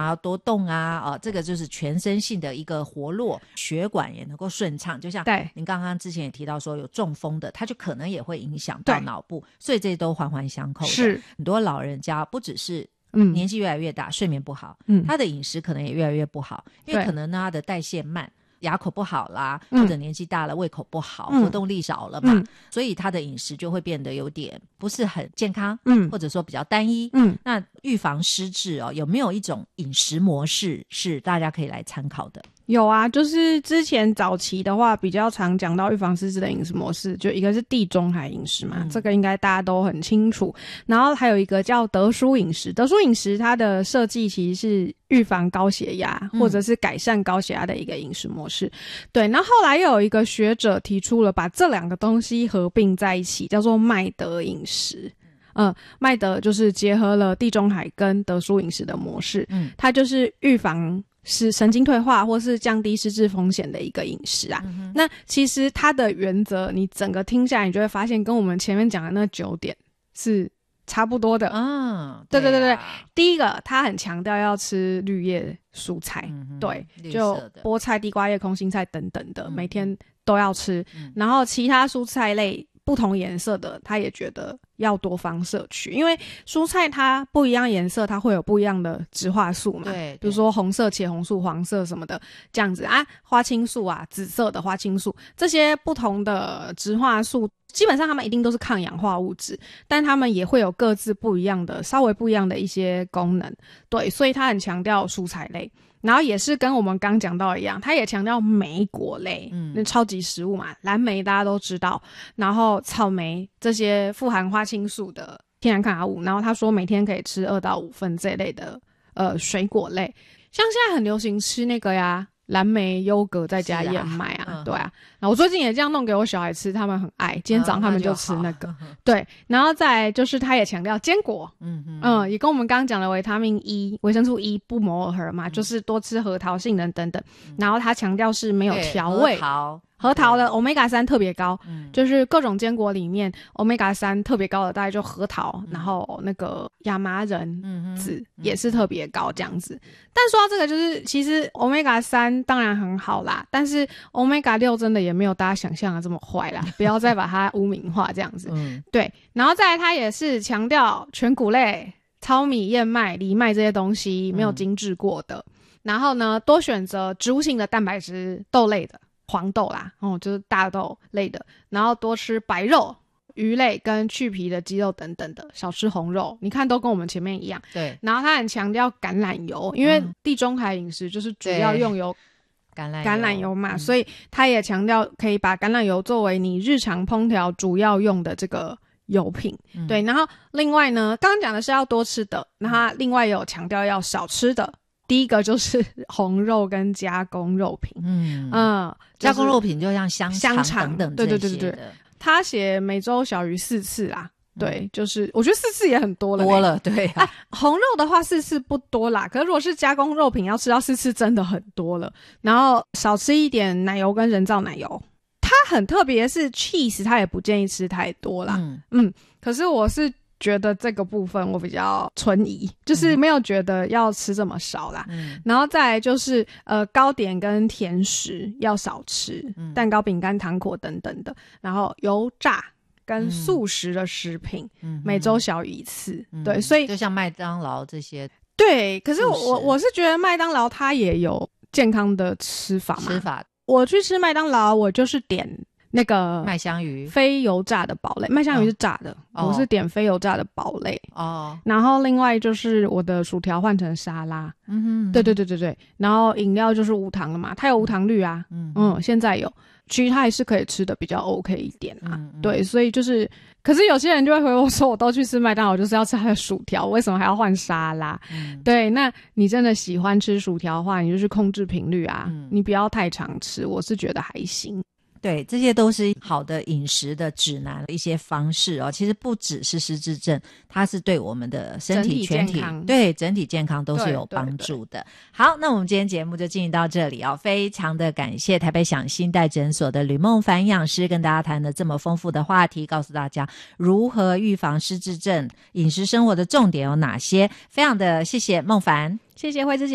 要多动啊，这个就是全身性的一个活络，血管也能够顺畅。就像您刚刚之前也提到说有中风的，它就可能也会影响到脑部，所以这些都环环相扣的。 是很多老人家不只是年纪越来越大，睡眠不好，他的饮食可能也越来越不好，因为可能呢他的代谢慢，牙口不好啦，或者年纪大了胃口不好，活动力少了嘛，所以他的饮食就会变得有点不是很健康，或者说比较单一。那预防失智有没有一种饮食模式是大家可以来参考的？ 有啊，就是之前早期的话比较常讲到预防失智的饮食模式，就一个是地中海饮食嘛，这个应该大家都很清楚，然后还有一个叫德叔饮食。德叔饮食它的设计其实是预防高血压或者是改善高血压的一个饮食模式。对，然后后来又有一个学者提出了把这两个东西合并在一起，叫做麦德饮食。麦德就是结合了地中海跟德叔饮食的模式，它就是预防是神经退化或是降低失智风险的一个饮食啊。那其实它的原则你整个听下来，你就会发现跟我们前面讲的那9点是差不多的。对对对对，第一个它很强调要吃绿叶蔬菜，对，就菠菜、地瓜叶、空心菜等等的，每天都要吃。然后其他蔬菜类不同颜色的他也觉得要多方摄取，因为蔬菜它不一样颜色它会有不一样的植化素嘛，对，比如说红色茄红素、黄色什么的这样子啊，花青素啊，紫色的花青素，这些不同的植化素基本上它们一定都是抗氧化物质，但它们也会有各自不一样的稍微不一样的一些功能。对，所以它很强调蔬菜类，然后也是跟我们刚讲到一样，它也强调莓果类，那超级食物嘛，蓝莓大家都知道，然后草莓这些富含花青素的天然抗氧物，然后他说每天可以吃2到5份这类的水果类，像现在很流行吃那个呀，蓝莓优格再加燕麦啊，对啊，然后我最近也这样弄给我小孩吃，他们很爱，今天早上他们就吃那个，对，然后再来就是他也强调坚果，也跟我们刚刚讲的维他命 E 维生素 E 不谋而合嘛，就是多吃核桃、杏仁等等，然后他强调是没有调味，核桃的 Omega 3特别高，就是各种坚果里面 Omega 3特别高的大概就核桃，然后那个亚麻仁籽也是特别高这样子。但说到这个，就是其实 Omega 3当然很好啦，但是 Omega 6真的也没有大家想象的这么坏啦，不要再把它污名化这样子。对，然后再来它也是强调全谷类、糙米、燕麦、藜麦这些东西没有精制过的，然后呢多选择植物性的蛋白质豆类的。黄豆啦，就是大豆类的，然后多吃白肉、鱼类跟去皮的鸡肉等等的，少吃红肉。你看都跟我们前面一样。对。然后他很强调橄榄油，因为地中海饮食就是主要用油橄榄油嘛，所以他也强调可以把橄榄油作为你日常烹调主要用的这个油品。对。然后另外呢，刚刚讲的是要多吃的，那他另外也有强调要少吃的。第一个就是红肉跟加工肉品， 加工肉品就像香肠等等这些的。对对对对， 他写每周小于4次啦，对，就是我觉得4次也很多了， 对啊。 红肉的话4次不多啦，可是如果是加工肉品要吃到4次真的很多了。然后少吃一点奶油跟人造奶油，它很特别是 cheese 它也不建议吃太多啦，可是我是觉得这个部分我比较存疑，就是没有觉得要吃这么少啦。然后再来就是糕点跟甜食要少吃，蛋糕、饼干、糖果等等的。然后油炸跟速食的食品，每周小于1次。对，所以就像麦当劳这些。 对，可是我是觉得麦当劳它也有健康的吃法嘛。我去吃麦当劳，我就是点那个麦香鱼非油炸的堡类，麦香鱼是炸的，我是点非油炸的堡类然后另外就是我的薯条换成沙拉，对对对对对，然后饮料就是无糖的嘛，它有无糖绿啊，现在有，其实它还是可以吃的比较 OK 一点啊，对，所以就是可是有些人就会回我说，我都去吃麦当劳就是要吃它的薯条，为什么还要换沙拉？对，那你真的喜欢吃薯条的话，你就是控制频率啊，你不要太常吃，我是觉得还行。 对，这些都是好的饮食的指南一些方式其实不只是失智症，它是对我们的身体全体对整体健康都是有帮助的。好，那我们今天节目就进行到这里非常的感谢台北享新代诊所的吕孟凡营养师跟大家谈的这么丰富的话题，告诉大家如何预防失智症，饮食生活的重点有哪些。非常的谢谢孟凡， 谢谢慧芝姐。